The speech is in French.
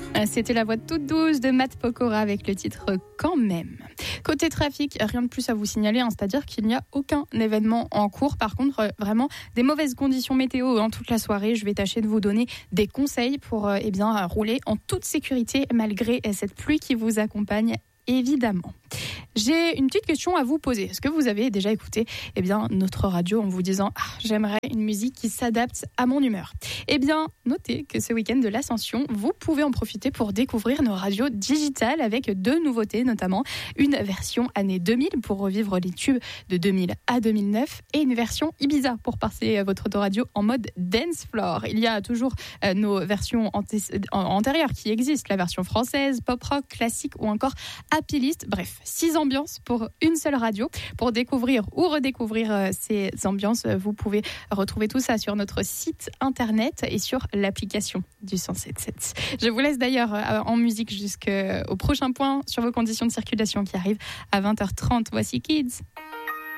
C'était la voix toute douce de Matt Pokora avec le titre « Quand même ». Côté trafic, rien de plus à vous signaler, c'est-à-dire qu'il n'y a aucun événement en cours. Par contre, vraiment des mauvaises conditions météo toute la soirée. Je vais tâcher de vous donner des conseils pour rouler en toute sécurité malgré cette pluie qui vous accompagne, évidemment. J'ai une petite question à vous poser. Est-ce que vous avez déjà écouté notre radio en vous disant « j'aimerais une musique qui s'adapte à mon humeur ». Notez que ce week-end de l'Ascension, vous pouvez en profiter pour découvrir nos radios digitales avec 2 nouveautés, notamment une version année 2000 pour revivre les tubes de 2000 à 2009 et une version Ibiza pour passer votre autoradio en mode dance floor. Il y a toujours nos versions antérieures qui existent, la version française, pop rock, classique ou encore happy list. Bref, 6 ambiances pour une seule radio. Pour découvrir ou redécouvrir ces ambiances, vous pouvez retrouver tout ça sur notre site internet et sur l'application du 107.7. Je vous laisse d'ailleurs en musique jusqu'au prochain point sur vos conditions de circulation qui arrive à 20h30. Voici Kids.